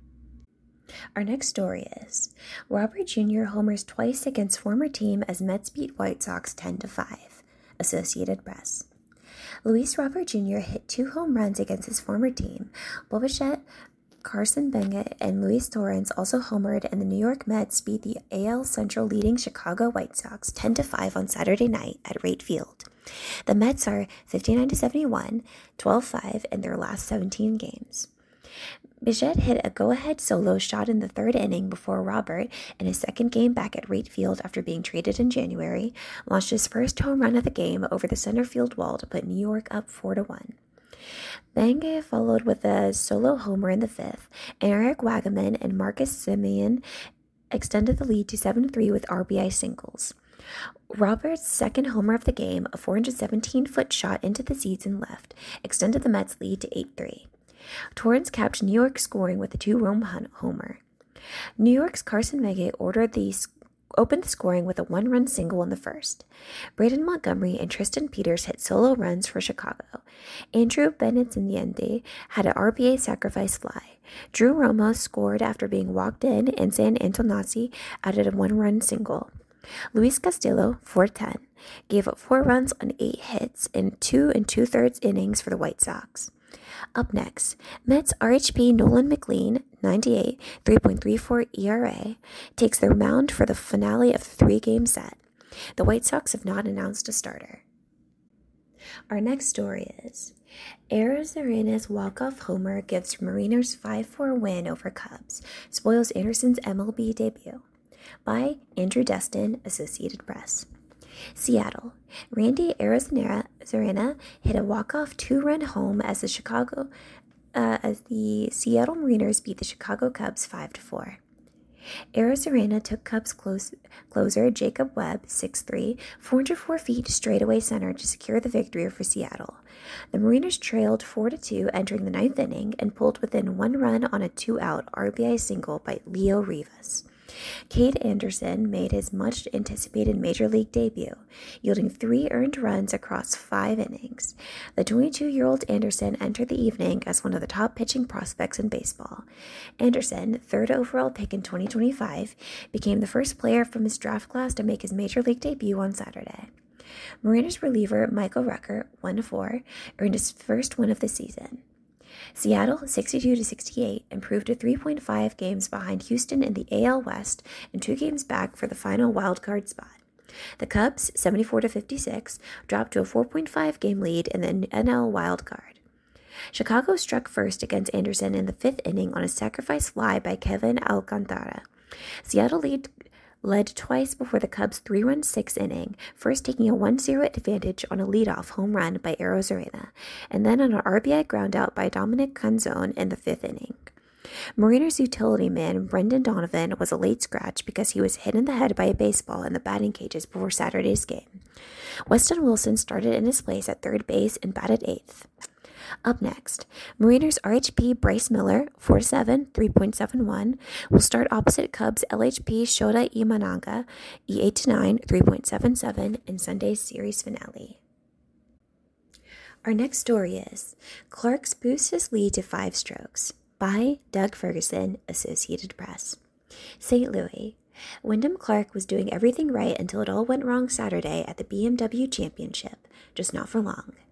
Our next story is Robert Jr. homers twice against former team as Mets beat White Sox 10-5. Associated Press. Luis Robert Jr. hit 2 home runs against his former team. Bo Bichette, Carson Benga, and Luis Torrens also homered, and the New York Mets beat the AL Central leading Chicago White Sox 10-5 on Saturday night at Wright Field. The Mets are 59-71, 12-5 in their last 17 games. Bichette hit a go-ahead solo shot in the third inning before Robert, in his second game back at Wright Field after being traded in January, launched his first home run of the game over the center field wall to put New York up 4-1. Benga followed with a solo homer in the fifth, and Eric Wagaman and Marcus Semien extended the lead to 7-3 with RBI singles. Robert's second homer of the game, a 417-foot shot into the seats and left, extended the Mets' lead to 8-3. Torrens capped New York's scoring with a 2-run homer. New York's Carson Benga opened the scoring with a 1-run single in the first. Braden Montgomery and Tristan Peters hit solo runs for Chicago. Andrew Benintendi had an RBI sacrifice fly. Drew Romo scored after being walked in, and San Antonazzi added a 1-run single. Luis Castillo, 4-10, gave up 4 runs on 8 hits in 2 2/3 innings for the White Sox. Up next, Mets RHP Nolan McLean, 98, 3.34 ERA, takes the mound for the finale of the 3-game set. The White Sox have not announced a starter. Our next story is Arozarena's walk-off homer gives Mariners 5-4 win over Cubs, spoils Anderson's MLB debut. By Andrew Destin, Associated Press. Seattle. Randy Arozarena hit a walk-off 2-run home as the Seattle Mariners beat the Chicago Cubs 5-4. Arozarena took Cubs closer Jacob Webb, 6'3", 404 feet straightaway center to secure the victory for Seattle. The Mariners trailed 4-2 entering the 9th inning and pulled within 1 run on a 2-out RBI single by Leo Rivas. Cade Anderson made his much-anticipated Major League debut, yielding 3 earned runs across 5 innings. The 22-year-old Anderson entered the evening as one of the top pitching prospects in baseball. Anderson, 3rd overall pick in 2025, became the first player from his draft class to make his Major League debut on Saturday. Mariners reliever Michael Rucker, 1-4, earned his first win of the season. Seattle, 62-68, improved to 3.5 games behind Houston in the AL West and 2 games back for the final wildcard spot. The Cubs, 74-56, dropped to a 4.5 game lead in the NL wildcard. Chicago struck first against Anderson in the 5th inning on a sacrifice fly by Kevin Alcantara. Seattle led twice before the Cubs' 3-run 6th inning, first taking a 1-0 advantage on a leadoff home run by Arozarena, and then on an RBI groundout by Dominic Canzone in the 5th inning. Mariners utility man Brendan Donovan was a late scratch because he was hit in the head by a baseball in the batting cages before Saturday's game. Weston Wilson started in his place at third base and batted 8th. Up next, Mariners RHP Bryce Miller, 4-7, 3.71, will start opposite Cubs LHP Shota Imanaga, E8-9, 3.77 in Sunday's series finale. Our next story is Clark's boosts his lead to 5 strokes. By Doug Ferguson, Associated Press. St. Louis. Wyndham Clark was doing everything right until it all went wrong Saturday at the BMW Championship, just not for long.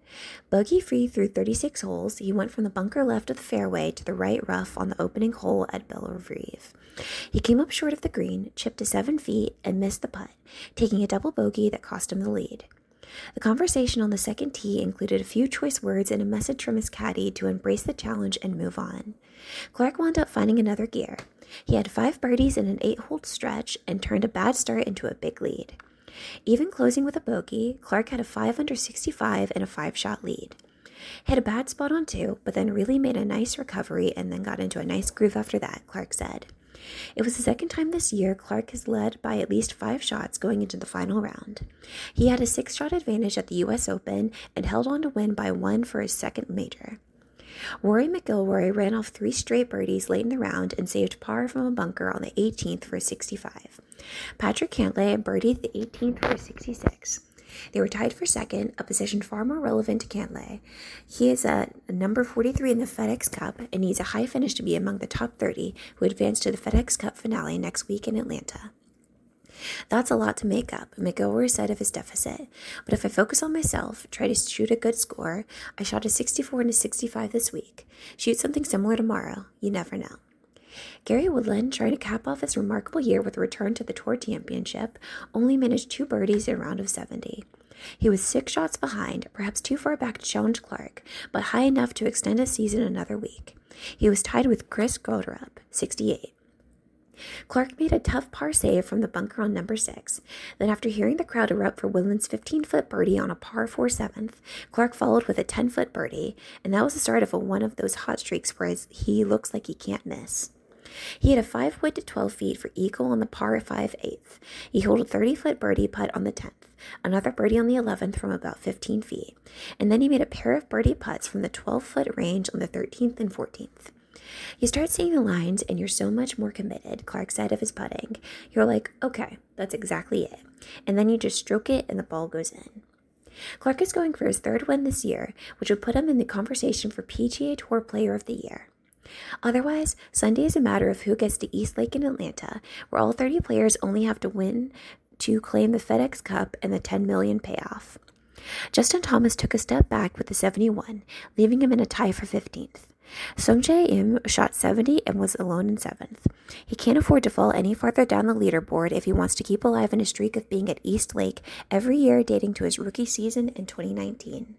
Bogey-free through 36 holes, he went from the bunker left of the fairway to the right rough on the opening hole at Bellerive. He came up short of the green, chipped to 7 feet, and missed the putt, taking a double bogey that cost him the lead. The conversation on the second tee included a few choice words and a message from his caddy to embrace the challenge and move on. Clark wound up finding another gear. He had 5 birdies in an 8-hole stretch and turned a bad start into a big lead. Even closing with a bogey, Clark had a 5 under 65 and a 5-shot lead. He had a bad spot on 2, but then really made a nice recovery and then got into a nice groove after that, Clark said. It was the second time this year Clark has led by at least 5 shots going into the final round. He had a 6-shot advantage at the U.S. Open and held on to win by 1 for his second major. Rory McIlroy ran off 3 straight birdies late in the round and saved par from a bunker on the 18th for a 65. Patrick Cantlay birdied the 18th for a 66. They were tied for second, a position far more relevant to Cantlay. He is at number 43 in the FedEx Cup and needs a high finish to be among the top 30 who advance to the FedEx Cup finale next week in Atlanta. That's a lot to make up, McIlroy said of his deficit. But if I focus on myself, try to shoot a good score, I shot a 64 and a 65 this week. Shoot something similar tomorrow. You never know. Gary Woodland, trying to cap off his remarkable year with a return to the Tour Championship, only managed 2 birdies in a round of 70. He was 6 shots behind, perhaps too far back to challenge Clark, but high enough to extend his season another week. He was tied with Chris Goldrup, 68. Clark made a tough par save from the bunker on number 6. Then after hearing the crowd erupt for Woodland's 15-foot birdie on a par 4 7th, Clark followed with a 10-foot birdie, and that was the start of one of those hot streaks where he looks like he can't miss. He had a 5-wood to 12 feet for eagle on the par 5 8th. He held a 30-foot birdie putt on the 10th, another birdie on the 11th from about 15 feet, and then he made a pair of birdie putts from the 12-foot range on the 13th and 14th. You start seeing the lines and you're so much more committed, Clark said of his putting. You're like, okay, that's exactly it. And then you just stroke it and the ball goes in. Clark is going for his 3rd win this year, which would put him in the conversation for PGA Tour Player of the Year. Otherwise, Sunday is a matter of who gets to East Lake in Atlanta, where all 30 players only have to win to claim the FedEx Cup and the $10 million payoff. Justin Thomas took a step back with the 71, leaving him in a tie for 15th. Sungjae Im shot 70 and was alone in 7th. He can't afford to fall any farther down the leaderboard if he wants to keep alive in a streak of being at East Lake every year dating to his rookie season in 2019.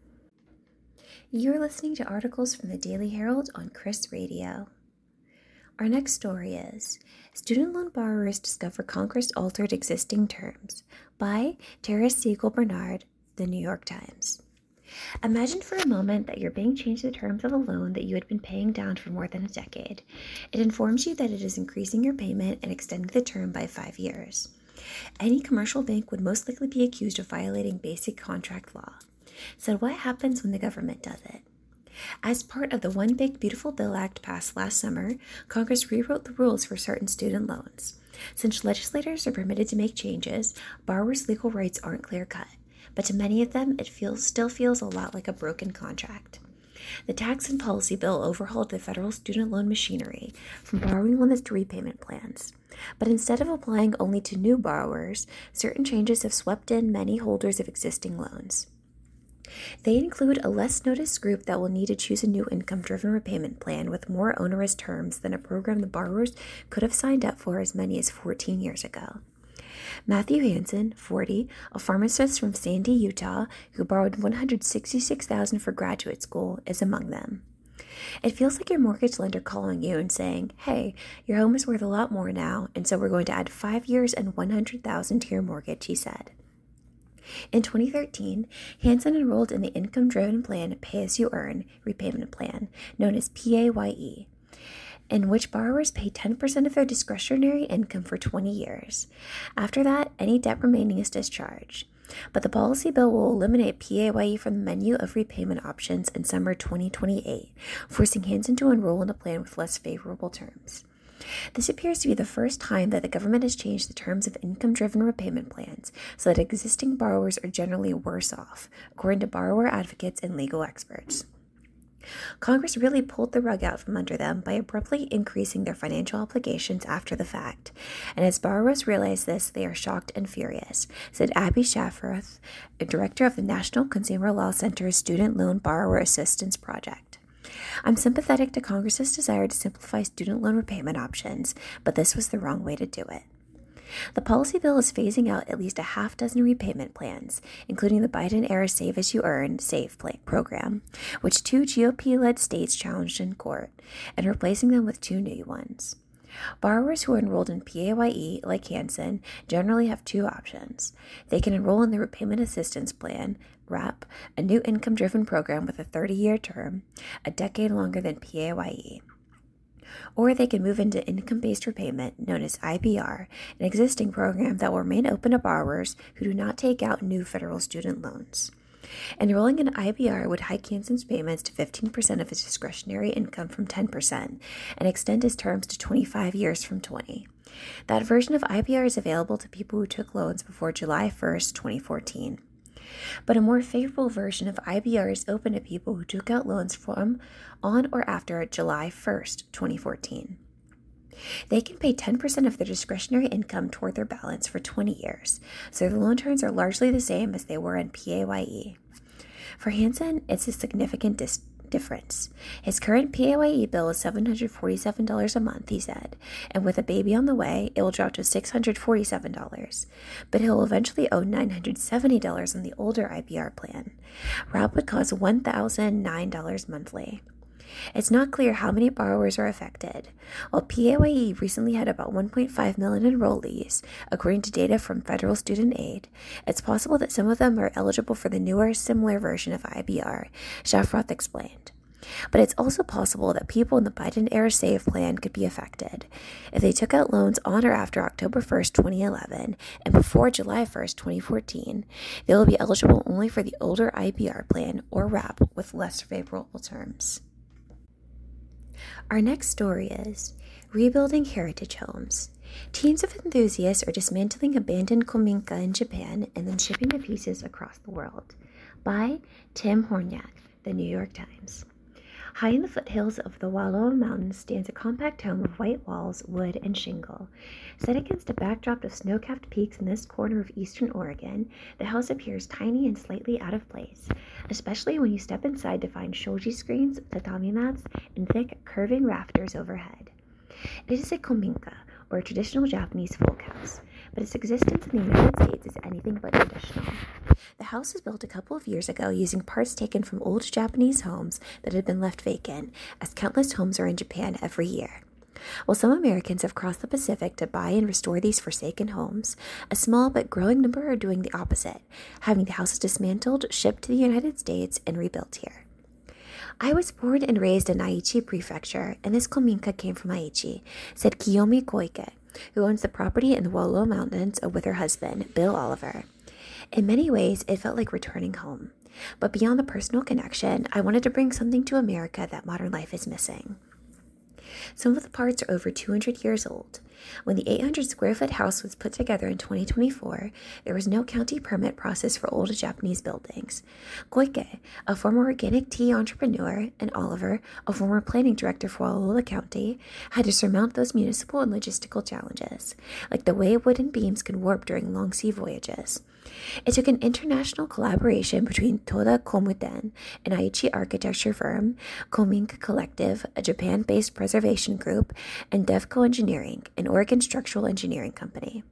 You're listening to articles from the Daily Herald on Chris Radio. Our next story is Student Loan Borrowers Discover Congress Altered Existing Terms by Tara Siegel Bernard, The New York Times. Imagine for a moment that you're being changed the terms of a loan that you had been paying down for more than a decade. It informs you that it is increasing your payment and extending the term by 5 years. Any commercial bank would most likely be accused of violating basic contract law. So what happens when the government does it? As part of the One Big Beautiful Bill Act passed last summer, Congress rewrote the rules for certain student loans. Since legislators are permitted to make changes, borrowers' legal rights aren't clear-cut. But to many of them, it still feels a lot like a broken contract. The tax and policy bill overhauled the federal student loan machinery, from borrowing limits to repayment plans. But instead of applying only to new borrowers, certain changes have swept in many holders of existing loans. They include a less noticed group that will need to choose a new income-driven repayment plan with more onerous terms than a program the borrowers could have signed up for as many as 14 years ago. Matthew Hansen, 40, a pharmacist from Sandy, Utah, who borrowed $166,000 for graduate school, is among them. It feels like your mortgage lender calling you and saying, hey, your home is worth a lot more now, and so we're going to add 5 years and $100,000 to your mortgage, he said. In 2013, Hansen enrolled in the income-driven plan Pay-As-You-Earn repayment plan, known as PAYE, in which borrowers pay 10% of their discretionary income for 20 years. After that, any debt remaining is discharged. But the policy bill will eliminate PAYE from the menu of repayment options in summer 2028, forcing Hansen to enroll in a plan with less favorable terms. This appears to be the first time that the government has changed the terms of income-driven repayment plans so that existing borrowers are generally worse off, according to borrower advocates and legal experts. Congress really pulled the rug out from under them by abruptly increasing their financial obligations after the fact. And as borrowers realize this, they are shocked and furious, said Abby Shafroth, a director of the National Consumer Law Center's Student Loan Borrower Assistance Project. I'm sympathetic to Congress's desire to simplify student loan repayment options, but this was the wrong way to do it. The policy bill is phasing out at least a half dozen repayment plans, including the Biden-era Save As You Earn SAVE program, which 2 GOP-led states challenged in court, and replacing them with 2 new ones. Borrowers who are enrolled in PAYE, like Hansen, generally have 2 options. They can enroll in the Repayment Assistance Plan, RAP, a new income-driven program with a 30-year term, a decade longer than PAYE. Or they can move into income-based repayment, known as IBR, an existing program that will remain open to borrowers who do not take out new federal student loans. Enrolling in IBR would hike Hansen's payments to 15% of his discretionary income from 10% and extend his terms to 25 years from 20. That version of IBR is available to people who took loans before July 1st, 2014. But a more favorable version of IBR is open to people who took out loans from on or after July 1st, 2014. They can pay 10% of their discretionary income toward their balance for 20 years, so the loan terms are largely the same as they were in PAYE. For Hansen, it's a significant difference. His current PAYE bill is $747 a month, he said, and with a baby on the way, it will drop to $647. But he'll eventually owe $970 on the older IBR plan. RAP would cost $1,009 monthly. It's not clear how many borrowers are affected. While PAYE recently had about 1.5 million enrollees, according to data from federal student aid, it's possible that some of them are eligible for the newer, similar version of IBR, Shafroth explained. But it's also possible that people in the Biden-era SAVE plan could be affected. If they took out loans on or after October 1st, 2011, and before July 1st, 2014, they will be eligible only for the older IBR plan or RAP with less favorable terms. Our next story is Rebuilding Heritage Homes. Teams of enthusiasts are dismantling abandoned kominka in Japan and then shipping the pieces across the world. By Tim Horniak, The New York Times. High in the foothills of the Wallowa Mountains stands a compact home of white walls, wood, and shingle. Set against a backdrop of snow-capped peaks in this corner of eastern Oregon, the house appears tiny and slightly out of place, especially when you step inside to find shoji screens, tatami mats, and thick, curving rafters overhead. It is a kominka, or a traditional Japanese folk house, but its existence in the United States is anything but traditional. The house was built a couple of years ago using parts taken from old Japanese homes that had been left vacant, as countless homes are in Japan every year. While some Americans have crossed the Pacific to buy and restore these forsaken homes, a small but growing number are doing the opposite, having the houses dismantled, shipped to the United States, and rebuilt here. I was born and raised in Aichi Prefecture, and this kominka came from Aichi, said Kiyomi Koike, who owns the property in the Wallowa Mountains with her husband, Bill Oliver. In many ways, it felt like returning home. But beyond the personal connection, I wanted to bring something to America that modern life is missing. Some of the parts are over 200 years old. When the 800-square-foot house was put together in 2024, there was no county permit process for old Japanese buildings. Koike, a former organic tea entrepreneur, and Oliver, a former planning director for Wallowa County, had to surmount those municipal and logistical challenges, like the way wooden beams can warp during long sea voyages. It took an international collaboration between Toda Komuten, an Aichi architecture firm, Kominka Collective, a Japan-based preservation group, and Devco Engineering, an Oregon structural engineering company.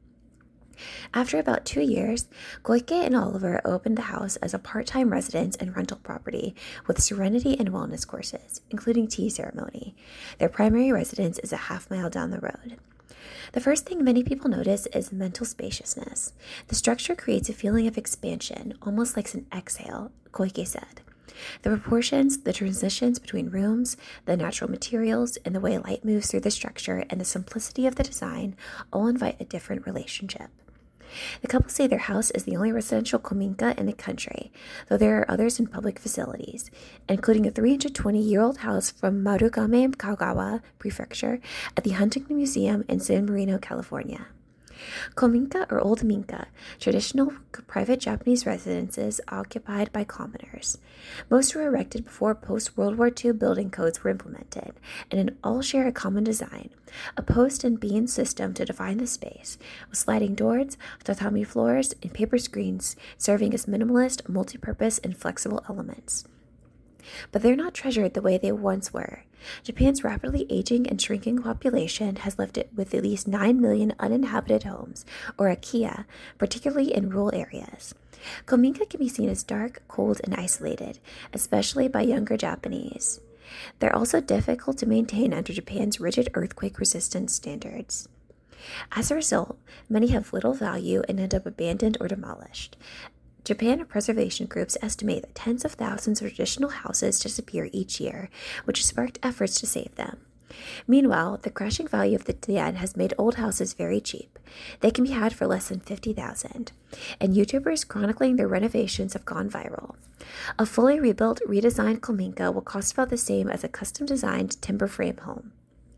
After about 2 years, Koike and Oliver opened the house as a part-time residence and rental property with serenity and wellness courses, including tea ceremony. Their primary residence is a half-mile down the road. The first thing many people notice is mental spaciousness. The structure creates a feeling of expansion, almost like an exhale, Koike said. The proportions, the transitions between rooms, the natural materials, and the way light moves through the structure, and the simplicity of the design all invite a different relationship. The couple say their house is the only residential kominka in the country, though there are others in public facilities, including a 320-year-old house from Marugame, Kagawa Prefecture at the Huntington Museum in San Marino, California. Kominka or Old Minka, traditional private Japanese residences occupied by commoners. Most were erected before post-World War II building codes were implemented, and all share a common design, a post and beam system to define the space, with sliding doors, tatami floors, and paper screens serving as minimalist, multi-purpose, and flexible elements. But they're not treasured the way they once were. Japan's rapidly aging and shrinking population has left it with at least 9 million uninhabited homes, or akiya, particularly in rural areas. Kominka can be seen as dark, cold, and isolated, especially by younger Japanese. They're also difficult to maintain under Japan's rigid earthquake resistance standards. As a result, many have little value and end up abandoned or demolished. Japan preservation groups estimate that tens of thousands of traditional houses disappear each year, which has sparked efforts to save them. Meanwhile, the crashing value of the yen has made old houses very cheap. They can be had for less than $50,000, and YouTubers chronicling their renovations have gone viral. A fully rebuilt, redesigned kominka will cost about the same as a custom-designed timber frame home.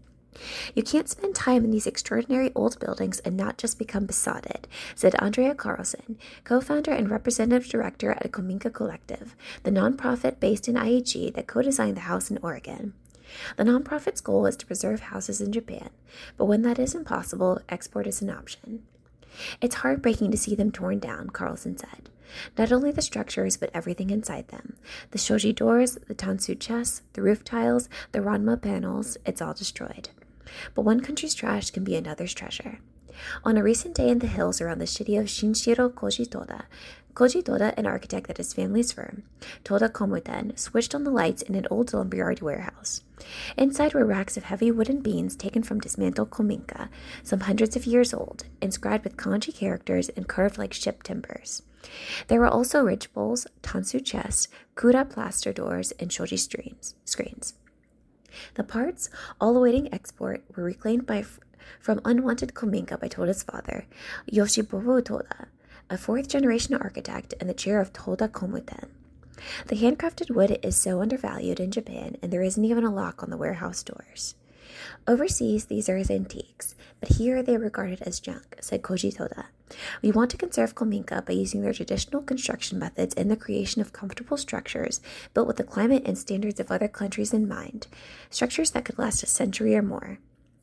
You can't spend time in these extraordinary old buildings and not just become besotted, said Andrea Carlson, co-founder and representative director at Kominka Collective, the nonprofit based in Aichi that co-designed the house in Oregon. The nonprofit's goal is to preserve houses in Japan, but when that is impossible, export is an option. It's heartbreaking to see them torn down, Carlson said. Not only the structures, but everything inside them. The shoji doors, the tansu chests, the roof tiles, the ranma panels, it's all destroyed. But one country's trash can be another's treasure. On a recent day in the hills around the city of Shinshiro Koji Toda, an architect at his family's firm, Toda Komuten, switched on the lights in an old lumberyard warehouse. Inside were racks of heavy wooden beams taken from dismantled kominka, some hundreds of years old, inscribed with kanji characters and carved like ship timbers. There were also ridge bowls, tansu chests, kura plaster doors, and shoji screens. The parts, all awaiting export, were reclaimed from unwanted kominka by Toda's father, Yoshibobu Toda, a fourth-generation architect and the chair of Toda Komuten. The handcrafted wood is so undervalued in Japan, and there isn't even a lock on the warehouse doors. Overseas, these are as antiques, but here they are regarded as junk, said Koji Toda. We want to conserve kominka by using their traditional construction methods and the creation of comfortable structures built with the climate and standards of other countries in mind, structures that could last a century or more.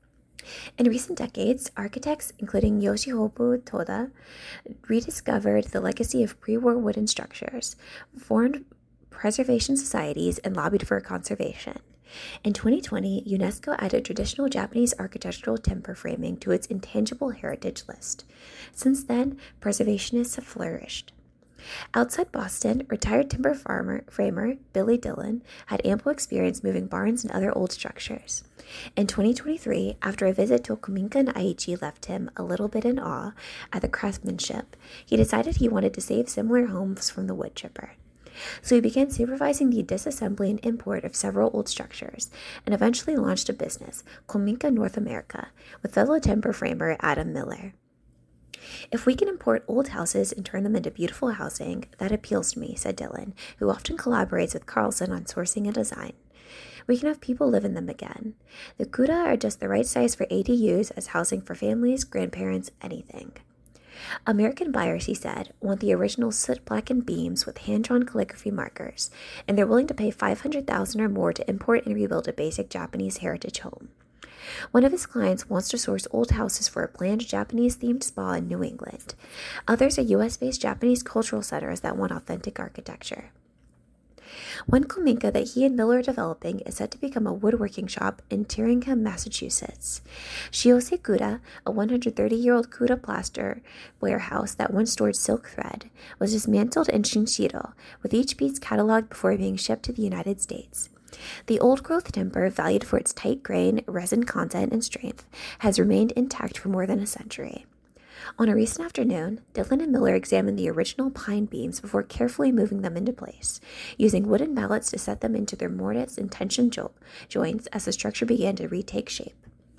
In recent decades, architects, including Yoshihobu Toda, rediscovered the legacy of pre-war wooden structures, formed preservation societies, and lobbied for conservation. In 2020, UNESCO added traditional Japanese architectural timber framing to its intangible heritage list. Since then, preservationists have flourished. Outside Boston, retired timber framer Billy Dillon had ample experience moving barns and other old structures. In 2023, after a visit to a kominka in Aichi left him a little bit in awe at the craftsmanship, he decided he wanted to save similar homes from the wood chipper. So he began supervising the disassembly and import of several old structures, and eventually launched a business, Kominka North America, with fellow timber framer Adam Miller. If we can import old houses and turn them into beautiful housing, that appeals to me, said Dillon, who often collaborates with Carlson on sourcing and design. We can have people live in them again. The kura are just the right size for ADUs as housing for families, grandparents, anything. American buyers, he said, want the original soot-blackened beams with hand-drawn calligraphy markers, and they're willing to pay $500,000 or more to import and rebuild a basic Japanese heritage home. One of his clients wants to source old houses for a planned Japanese-themed spa in New England. Others are U.S.-based Japanese cultural centers that want authentic architecture. One kominka that he and Miller are developing is set to become a woodworking shop in Tyringham, Massachusetts. Shiose Kura, a 130-year-old kura plaster warehouse that once stored silk thread, was dismantled in Shinshiro, with each piece cataloged before being shipped to the United States. The old-growth timber, valued for its tight grain, resin content, and strength, has remained intact for more than a century. On a recent afternoon, Dillon and Miller examined the original pine beams before carefully moving them into place, using wooden mallets to set them into their mortise and tension joints as the structure began to retake shape.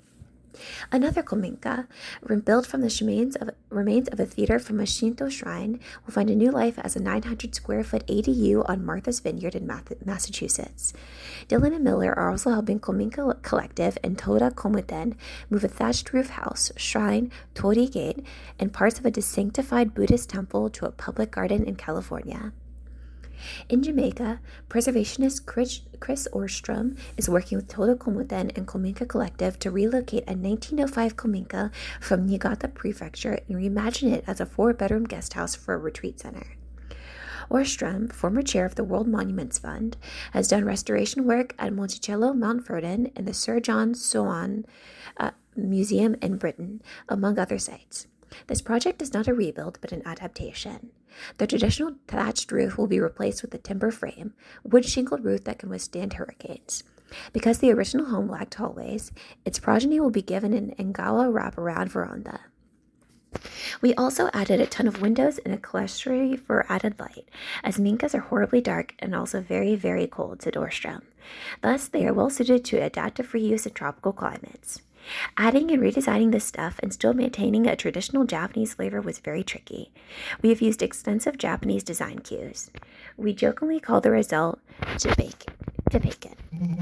Another kominka, built from the remains of a theater from a Shinto shrine, will find a new life as a 900-square-foot ADU on Martha's Vineyard in Massachusetts. Dylan and Miller are also helping Kominka Collective and Toda Komuten move a thatched roof house, shrine, torii gate, and parts of a sanctified Buddhist temple to a public garden in California. In Jamaica, preservationist Chris Orstrom is working with Toda Komuten and Kominka Collective to relocate a 1905 kominka from Niigata Prefecture and reimagine it as a 4-bedroom guest house for a retreat center. Orstrom, former chair of the World Monuments Fund, has done restoration work at Monticello, Mount Vernon, and the Sir John Soane Museum in Britain, among other sites. This project is not a rebuild, but an adaptation. The traditional thatched roof will be replaced with a timber frame, wood-shingled roof that can withstand hurricanes. Because the original home lacked hallways, its progeny will be given an Engawa wraparound veranda. We also added a ton of windows and a clerestory for added light, as minkas are horribly dark and also very, very cold, said Orstrom. Thus, they are well suited to adaptive reuse in tropical climates. Adding and redesigning this stuff and still maintaining a traditional Japanese flavor was very tricky. We have used extensive Japanese design cues. We jokingly call the result Japaken.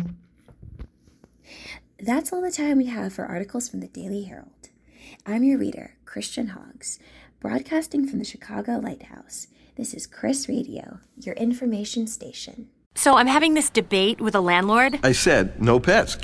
That's all the time we have for articles from the Daily Herald. I'm your reader, Christian Hoggs, broadcasting from the Chicago Lighthouse. This is Chris Radio, your information station. So I'm having this debate with a landlord. I said, no pets.